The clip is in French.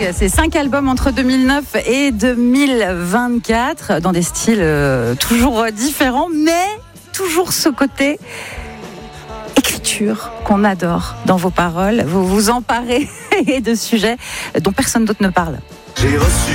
Catalogue, c'est 5 albums entre 2009 et 2024, dans des styles toujours différents, mais toujours ce côté écriture qu'on adore dans vos paroles. Vous vous emparez de sujets dont personne d'autre ne parle. J'ai reçu